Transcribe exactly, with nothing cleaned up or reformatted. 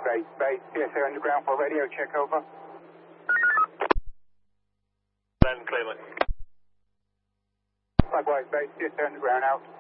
base, base, C S A underground for radio check, over. Then Cleveland. Likewise, base, C S A underground out.